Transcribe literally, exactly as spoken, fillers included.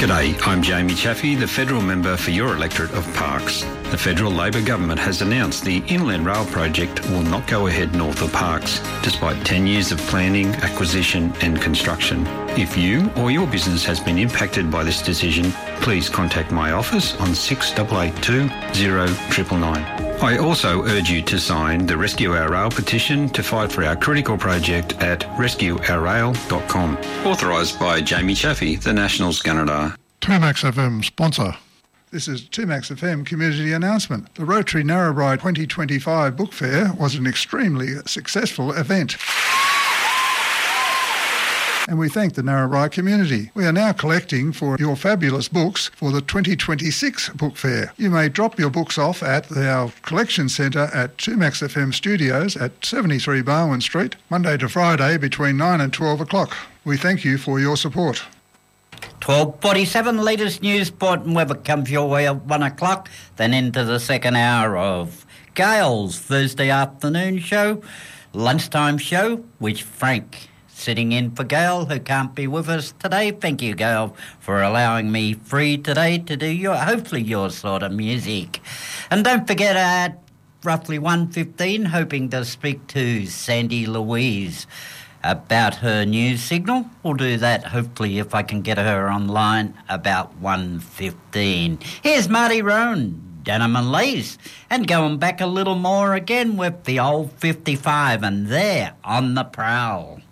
G'day, I'm Jamie Chaffey, the federal member for your electorate of Parkes. The federal Labor government has announced the Inland Rail project will not go ahead north of Parkes, despite ten years of planning, acquisition and construction. If you or your business has been impacted by this decision, please contact my office on six eight eight two, zero nine nine nine. I also urge you to sign the Rescue Our Rail petition to fight for our critical project at rescue our rail dot com. Authorised by Jamie Chaffey, the Nationals Gunnedah. two Max F M sponsor. This is two Max F M community announcement. The Rotary Narrabri twenty twenty-five Book Fair was an extremely successful event. And we thank the Narrabri community. We are now collecting for your fabulous books for the twenty twenty-six Book Fair. You may drop your books off at our collection centre at two Max F M Studios at seventy-three Barwon Street, Monday to Friday between nine and twelve o'clock. We thank you for your support. twelve forty-seven, latest news, sport and weather comes your way at one o'clock, then into the second hour of Gail's Thursday afternoon show, lunchtime show, with Frank sitting in for Gail, who can't be with us today. Thank you, Gail, for allowing me free today to do your, hopefully your sort of music. And don't forget at roughly one fifteen, hoping to speak to Sandy Louise about her news signal. We'll do that, hopefully, if I can get her online about one fifteen. Here's Marty Roan, Denim and Lace, and going back a little more again with the old fifty-five, and they're on the prowl.